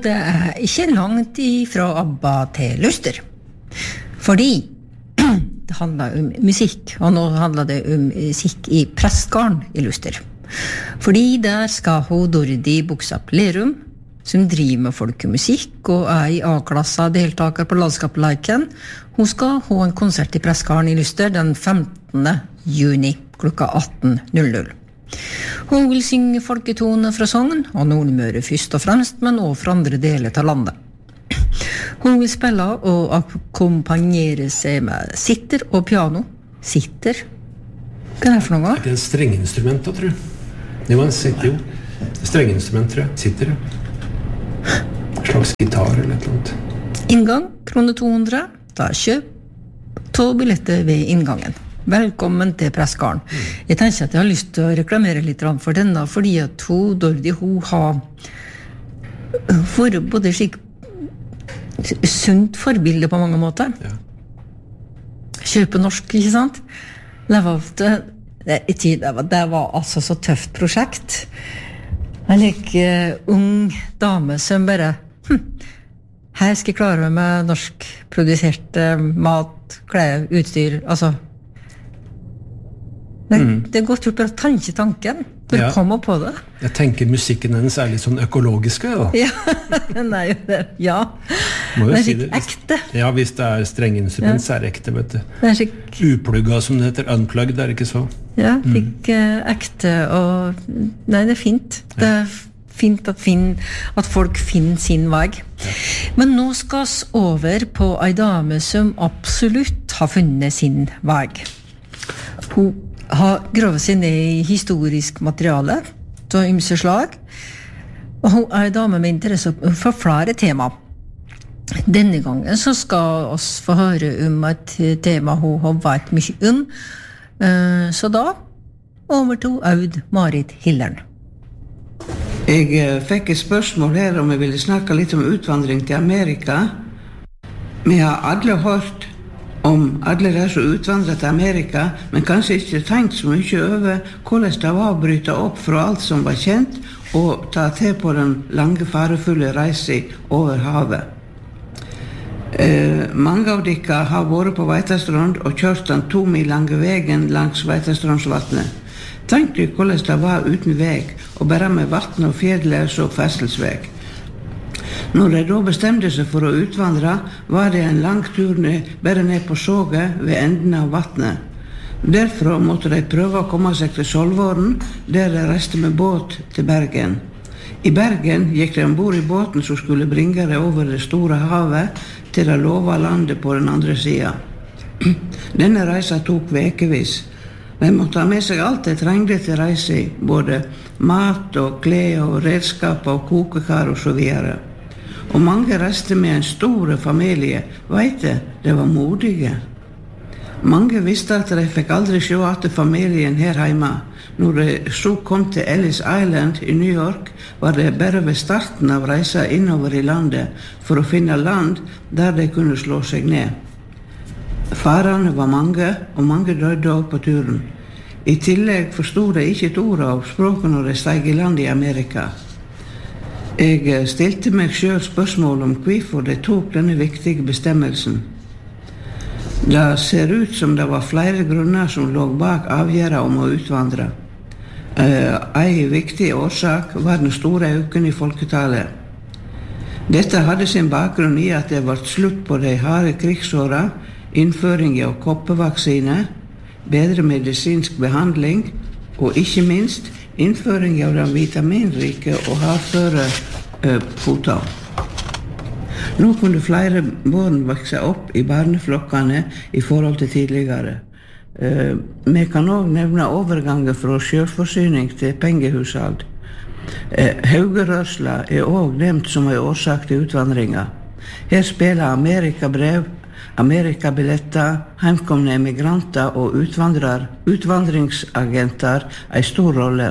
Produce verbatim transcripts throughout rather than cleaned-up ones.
det er ikke langt ifra Abba til Luster. Fordi det handler om musikk, og nå handler det om musikk i Prestgarden i Luster. Fordi der skal hun Dordi Buksap Lerum, som driver med folkemusikk og er i A-klassa deltaker på landskapsleiken. Hun skal ha en konsert i Prestgarden i Luster den femtende juni klokka atten null null. Hun vil synge folketone fra Sogn og Nordmøre først og fremst, men også fra andre deler av landet. Hun vil spille og akkompagnere seg med sitter og piano. Sitter? Hva er det for noe? Det er en strengeinstrument, da, tror jeg. Det var en sitter jo. Strengeinstrument, tror jeg. Sitter, ja. En slags gitar eller et eller annet. Inngang, krone to hundre. Da kjøp to billetter ved inngangen. Velkommen til Prestgarden. Jeg tenker at jeg har lyst til å reklamere litt for denne, fordi at hun, Dordi, hun har vært både slik sunt forbilde på mange måter. Ja. Kjøpe norsk, ikke sant? Det var ofte, det, det, var, det var altså så tøft prosjekt. En like ung dame som bare, hm, her skal jeg klare meg med norsk produserte mat, klær, utstyr, altså. Det, mm. det er godt gjort bare å tanke tanken, for ja. Å komme på det. Jeg tenker musikken hennes er litt sånn økologiske, da. Ja, nei, det, ja. Må det er si ikke det. ekte. Ja, hvis det er strengeinstrument, ja. Så er det ekte, vet du. Det er skikk... Uplugga, som det heter, unplugged, er det ikke så? Ja, fikk mm. uh, ekte, og nei, det er fint. Det er fint at, fin, at folk finner sin vei. Ja. Men nå skal vi over på en dame som absolutt har funnet sin vei. Hun har gravet seg ned i historisk materiale av ymse slag, og hun er en dame med interesse for flere tema. Denne gangen så skal vi få høre om et tema hun har vært mye om, så da over til Aud Marit Hillern. Jeg fikk et spørsmål her om jeg ville snakke litt om utvandring til Amerika. Vi har alle hørt om alle de som utvandret til Amerika, men kanskje ikke tenkt så mye over hvordan det var å bryte opp fra alt som var kjent, og ta til på den lange, farefulle reisen over havet. Eh, mange av dere har vært på Veitastrand og kjørt den to mil lange veien langs Veitastrandsvatnet. Tenk deg hvordan det var uten veg, og bare med vatten og fjelløs og ferselsveg. Når de da bestemte seg for å utvandre, var det en lang tur ned, bare ned på såget ved enden av vattnet. Derfra måtte de prøve å komme seg til Solvåren, der de reiste med båt til Bergen. I Bergen gikk de ombord i båten som skulle bringe dem over det store havet til det lova landet på den andre siden. Denne reisen tok vekevis. De måtte ha med seg alt de trengte til reise, både mat og klær og redskap og kokekar og så videre. Og mange reiste med en stor familie, vet du, de var modige. Mange visste at de fikk aldri se at familien her hjemme. Når de så kom til Ellis Island i New York, var det bare ved starten av reisen innover i landet for å finne land der de kunne slå seg ned. Farene var mange, og mange døde også på turen. I tillegg forstod de ikke et ord av språket når de steg i land i Amerika. Jeg stilte meg selv spørsmål om hvorfor de tok denne viktige bestemmelsen. Det ser ut som det var flere grunner som lå bak avgjøret om å utvandre. En viktig årsak var den store økningen i folketallet. Dette hadde sin bakgrunn i at det var slutt på de harde krigsårene, innføring av koppevaksine, bedre medisinsk behandling og ikke minst innføring av den vitaminrike og hardføre eh, poter. Nå kunne flere barn vokse opp i barneflokkene i forhold til tidligere. Eh, vi kan også nevne overgangen fra selvforsyning til pengehushold. Eh, Haugerørsla er også nevnt som en årsak til utvandringa. Her spiller Amerikabrev, Amerikabilletter, heimkomne emigranter og utvandringsagenter en stor rolle.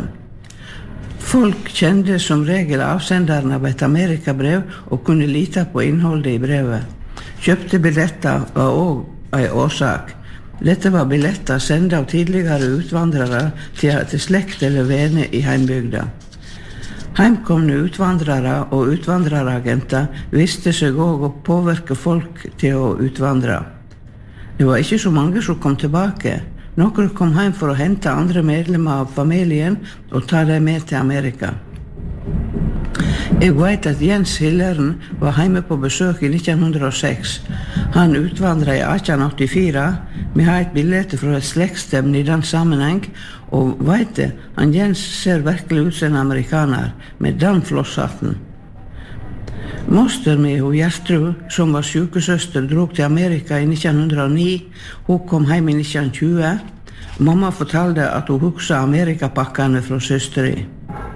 Folk kjente som regel avsenderen av et amerikabrev og kunne lite på innholdet i brevet. Kjøpte billetter var også en årsak. Dette var billetter sendt av tidligere utvandrere til, til slekt eller venner i heimbygda. Heimkomne utvandrare og utvandraragenter visste seg også å påvirke folk til å utvandre. Det var ikke så mange som kom tilbake. Noen kom hjem for å hente andre medlemmer av familien og ta dem med til Amerika. Jeg vet at Jens Hilleren var hjemme på besøk i nitten hundre og seks. Han utvandret i atten åttifire. Vi har et bilde fra et slektstevne i den sammenheng, og vet det, han Jens ser virkelig ut som en amerikaner, med den flosshatten. Moster mi, hun Gjertrud, som var sykesøster, drog til Amerika i nitten hundre og ni. Hun kom hjem i nitten tjue. Mamma fortalte at hun huksa Amerikapakkene fra søsteri.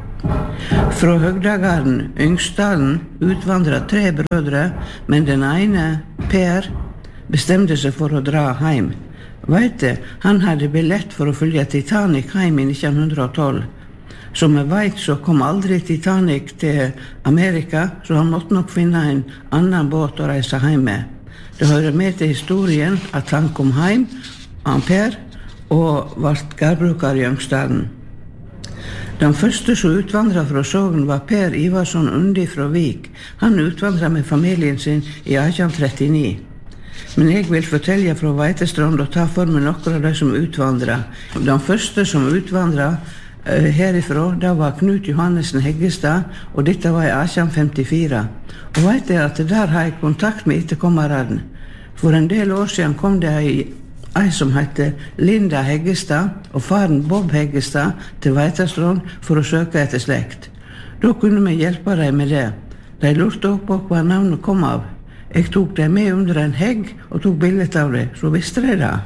Fra Høgdagarden, Yngstaden, utvandret tre brødre, men den ene, Per, bestemte seg for å dra hjem. Vet du, han hadde billett for å følge Titanic hjem i nitten hundre og tolv. Som jeg vet, så kom aldri Titanic til Amerika, så han måtte nok finne en annen båt å reise hjem med. Det hører med til historien at han kom hjem, han Per, og ble gårdbruker i Yngstaden. Den første som utvandret fra Sogn var Per Ivarsson Undi fra Vik. Han utvandret med familien sin i atten trettini. Men jeg vil fortelle fra Veitestrand og ta for meg noen av de som utvandret. Den første som utvandret uh, herifra, da var Knut Johannessen Heggestad, og dette var i atten femtifire. Og vet jeg at der har jeg kontakt med etterkommeren. For en del år siden kom det ei Ei som heter Linda Heggestad og faren Bob Heggestad til Veitastrand for å søke etter slekt. Da kunne vi hjelpe dem med det. De lurte også på hva navnet kom av. Jeg tok dem med under en hegg og tok bildet av det, så visste de det.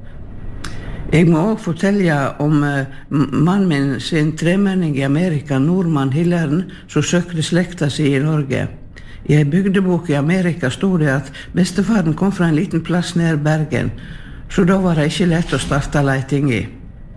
Jeg må også fortelle om uh, mannen min sin tremenning i Amerika, nordmann Hilleren, som søkte slekta si i Norge. I en bygdebok i Amerika stod det at bestefaren kom fra en liten plass nær Bergen, så da var det ikke lett å starte leiting i.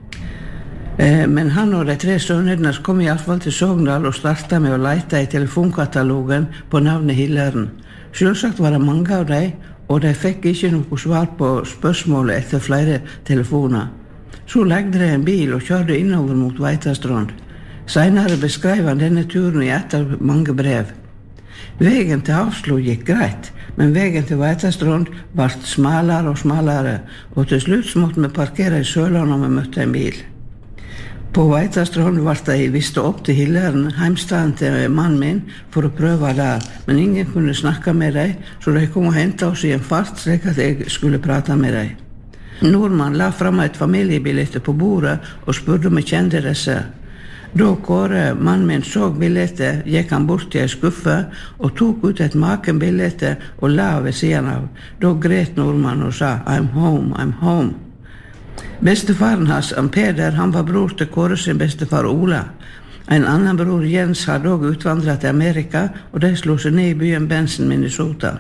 Eh, men han og de tre sønnene kom i alle fall til Sogndal og startet med å leite i telefonkatalogen på navnet Hilleren. Selvsagt var det mange av dem, og de fikk ikke noe svar på spørsmålet etter flere telefoner. Så legde de en bil og kjørte innover mot Veitastrand. Senere beskrev han denne turen i et av mange brev. Vegen til Havslo gikk greit, men vegen til Veitastrand ble smalere og smalere, og til slutt måtte vi parkere i Sørland når vi møtte en bil. På Veitastrand ble de vist opp til Hilleren, heimstaden til mannen min, for å prøve der, men ingen kunne snakke med dem, så de kom og hentet oss i en fart, slik at jeg skulle prate med dem. Nordmann la frem et familiebillette på bordet og spurte om jeg kjente disse. Da Kåre, mannen min, så billettet, gikk han bort til en skuffe og tok ut et makenbillette og la ved siden av. Da gret nordmann og sa, I'm home, I'm home. Bestefaren hans, Peder, han var bror til Kåre sin bestefar Ola. En annen bror, Jens, hadde også utvandret til Amerika, og de slo seg ned i byen Benson, Minnesota.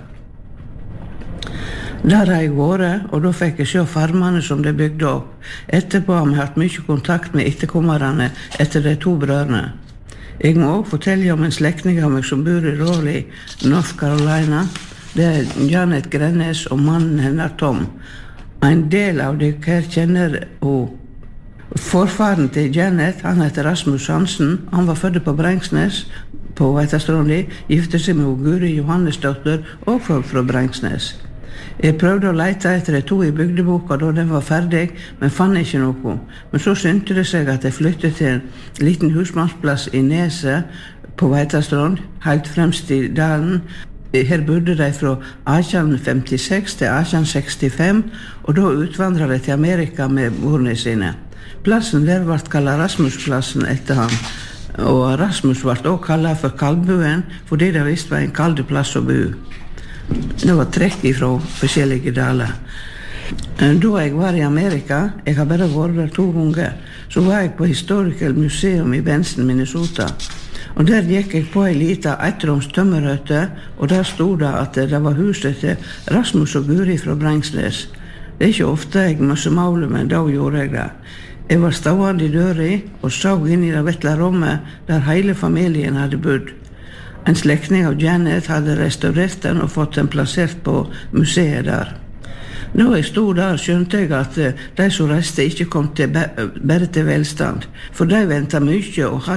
Der har jeg vært, og da fikk jeg se farmene som de bygde opp. Etterpå har vi hatt mye kontakt med etterkommerne etter de to brødrene. Jeg må også fortelle om en slektning av meg som bor i Raleigh, North Carolina. Det er Janet Grennes og mannen hennes Tom. En del av dere her kjenner hun. Forfaren til Janet, han heter Rasmus Hansen. Han var født på Brengsnes på Veitastrandi, gifte seg med Guri Johannesdotter og folk fra Brengsnes. Jeg prøvde å lete etter de to i bygdeboka da den var ferdig, men fann ikke noe. Men så synte det seg at jeg flyttet til en liten husmannsplass i Neset på Veitastrand, helt fremst i dalen. Her bodde de fra atten femtiseks til atten sekstifem, og da utvandret de til Amerika med morene sine. Plassen der ble kallet Rasmusplassen etter ham, og Rasmus ble også kallet for Kaldbuen, fordi det visst var en kalde plass å bo. Det var trekk fra forskjellige daler. Da jeg var i Amerika, jeg har bare vært der to ganger, så var jeg på Historical Museum i Benson, Minnesota. Og der gikk jeg på en liten ettroms tømmerhøtte, og der stod det at det var huset til Rasmus og Guri fra Brengsnes. Det er ikke ofte jeg møsse maule, men da gjorde jeg det. Jeg var stående i døra og så inn i det vesle rommet der hele familien hadde bodd. En slektning av Janet hadde restaurert den og fått den plassert på museet der. Når jeg stod der, skjønte jeg at de som reiste ikke kom til bare til velstand, for de ventet mye og hardt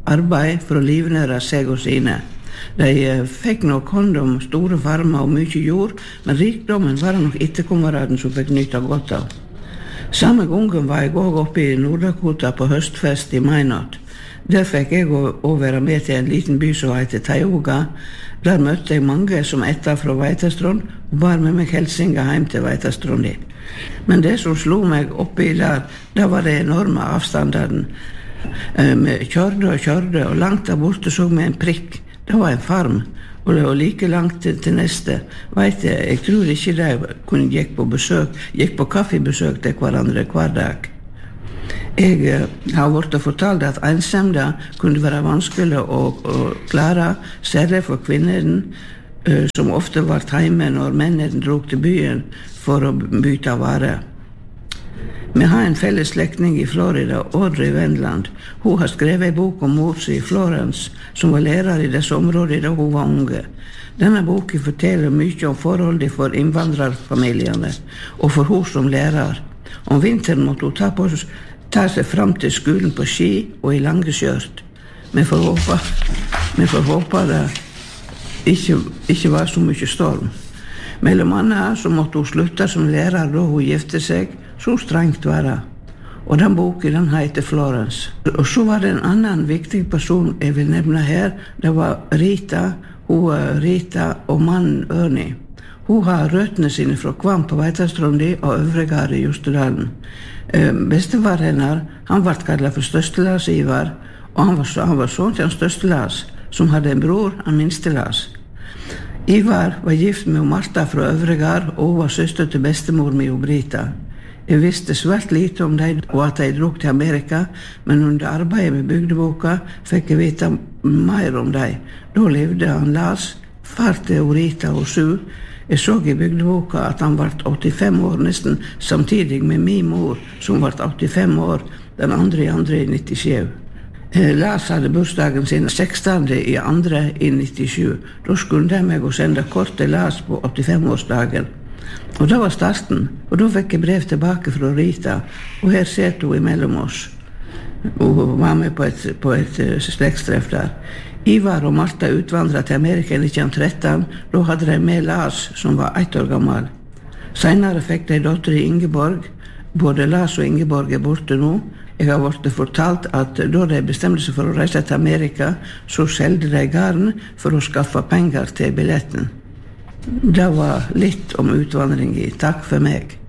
arbeid for å livnære seg og sine. De fikk nok hånd om store farmer og mye jord, men rikdommen var nok etterkommeraden som fikk nyte godt av. Samme gangen var jeg også oppe i Nord-Dakota på høstfest i Minot. Der fikk jeg å være med til en liten by som heter Tioga. Der møtte jeg mange som etter fra Veitastrond og bar med meg helsinga hjem til Veitastrond. Men det som slo meg oppi der, det var det enorme avstandene. Vi kjørte og kjørte, og langt der borte så vi en prikk. Det var en farm, og det var like langt til, til neste. Vet jeg, jeg tror ikke de kunne gikk på besøk, gikk på kaffebesøk til hverandre hver dag. Jeg eh, har vært fortalt at ensemda kunne være vanskelig å, å klare, særlig for kvinnerne, eh, som ofte var hjemme når mennene drog til byen for å bytte varer. Vi har en felles slektning i Florida, Audrey Wendland. Hun har skrevet en bok om mor si i Florence, som var lærer i disse områdene da hun var unge. Denne boken forteller mye om forholdet for innvandrerfamiliene, og for hun som lærer. Om vinteren måtte hun ta, på, ta seg fram til skolen på ski og i lange skjørt. Vi får håpe, vi får håpe det ikke, ikke var så mye storm. Mellom annet så måtte hun slutte som lærer da hun gifte seg, så strengt var det. Og den boken, den heter Florence. Og så var det en annen viktig person jeg vil nevne her. Det var Rita, hun Rita og mannen Ernie. Hun har røttene sine fra Kvam på Veitastrandi og Øvregard i Jostedalen. Eh, bestefar hennes, han ble kallet for Størstelas Ivar, og han var, han var sånn til han Størstelas, som hadde en bror, han Minstelas. Ivar var gift med Martha fra Øvregard, og hun var søster til bestemor med Brita. Jeg visste svært lite om dem og at de drog til Amerika, men under arbeidet med bygdeboka fikk jeg vite mer om dem. Da levde han Lars, far til Rita og Sue. Jeg så i bygdeboka at han ble åttifem år nesten samtidig med min mor, som ble åttifem år, den andre i andre i nittisju. Lars hadde bursdagen sin sekstende i andre i nittisju. Da skulle de meg å sende kort til Lars på åttifem-årsdagen. Og det var starten, og da fikk jeg brev tilbake fra Rita, og her sitter hun imellom oss. Hun var med på et, på et slektstreff der. Ivar og Martha utvandret til Amerika i nitten tretten, da hadde de med Lars, som var ett år gammel. Senere fikk de datter i Ingeborg. Både Lars og Ingeborg er borte nå. Jeg har vært fortalt at da de bestemte seg for å reise til Amerika, så selgte de garn for å skaffe penger til billetten. Det var litt om utvandring i. Takk for meg.